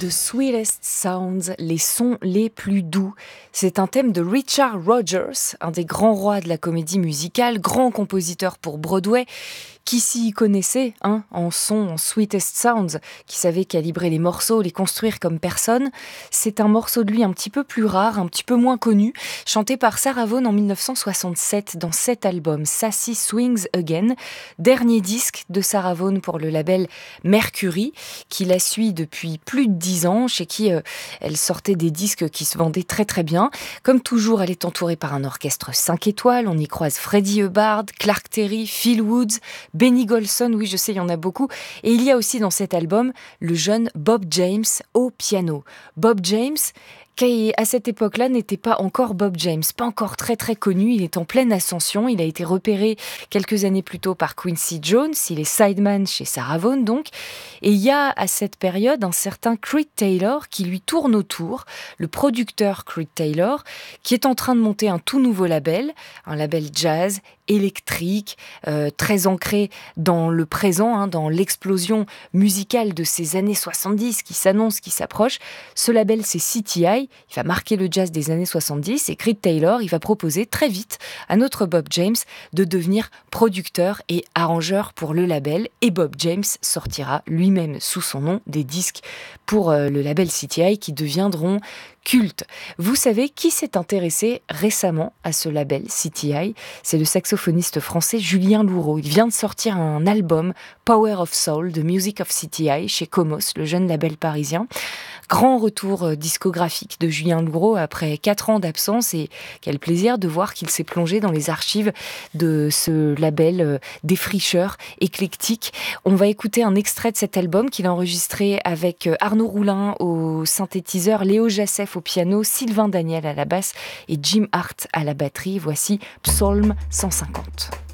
The Sweetest Sounds, les sons les plus doux. C'est un thème de Richard Rodgers, un des grands rois de la comédie musicale, grand compositeur pour Broadway, qui s'y connaissait en son, en Sweetest Sounds, qui savait calibrer les morceaux, les construire comme personne. C'est un morceau de lui un petit peu plus rare, un petit peu moins connu, chanté par Sarah Vaughan en 1967 dans cet album, Sassy Swings Again, dernier disque de Sarah Vaughan pour le label Mercury, qui la suit depuis plus de 10 ans, chez qui elle sortait des disques qui se vendaient très très bien. Comme toujours, elle est entourée par un orchestre 5 étoiles, on y croise Freddie Hubbard, Clark Terry, Phil Woods, Benny Golson, oui je sais, il y en a beaucoup. Et il y a aussi dans cet album le jeune Bob James au piano. Bob James, qui à cette époque-là n'était pas encore Bob James, pas encore très très connu, il est en pleine ascension, il a été repéré quelques années plus tôt par Quincy Jones, il est sideman chez Sarah Vaughan donc, et il y a à cette période un certain Creed Taylor qui lui tourne autour, le producteur Creed Taylor, qui est en train de monter un tout nouveau label, un label jazz, électrique, très ancré dans le présent, dans l'explosion musicale de ces années 70 qui s'annonce, qui s'approche. Ce label, c'est CTI, il va marquer le jazz des années 70 et Creed Taylor, il va proposer très vite à notre Bob James de devenir producteur et arrangeur pour le label et Bob James sortira lui-même sous son nom des disques pour le label CTI qui deviendront culte. Vous savez qui s'est intéressé récemment à ce label CTI ? C'est le saxophoniste français Julien Louraud. Il vient de sortir un album, Power of Soul, de Music of CTI, chez Comos, le jeune label parisien. Grand retour discographique de Julien Louraud après 4 ans d'absence et quel plaisir de voir qu'il s'est plongé dans les archives de ce label défricheur, éclectique. On va écouter un extrait de cet album qu'il a enregistré avec Arnaud Roulin au synthétiseur, Léo Jassef au piano, Sylvain Daniel à la basse et Jim Hart à la batterie. Voici Psalm 150.